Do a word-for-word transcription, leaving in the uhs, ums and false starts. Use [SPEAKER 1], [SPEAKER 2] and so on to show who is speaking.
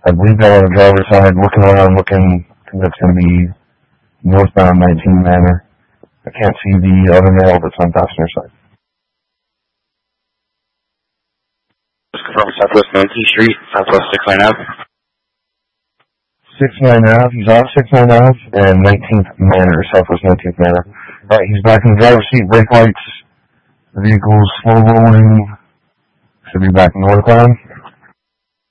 [SPEAKER 1] I believe they're on the driver's side, looking around, looking, because that's going to be northbound nineteen Manor. I can't see the other male that's on passenger side.
[SPEAKER 2] Just confirm Southwest nineteenth Street, Southwest sixty-nine Ave.
[SPEAKER 1] sixty-nine Ave, he's off sixty-nine Ave, and nineteenth Manor, Southwest nineteenth Manor. Alright, he's back in the driver's seat, brake lights, the vehicle's slow rolling, should be back northbound.